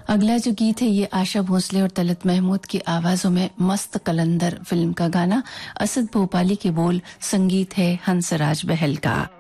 अगला जो गीत है ये आशा भोसले और तलत महमूद की आवाजों में मस्त कलंदर फिल्म का गाना, असद भोपाली के बोल, संगीत है हंसराज बहल का।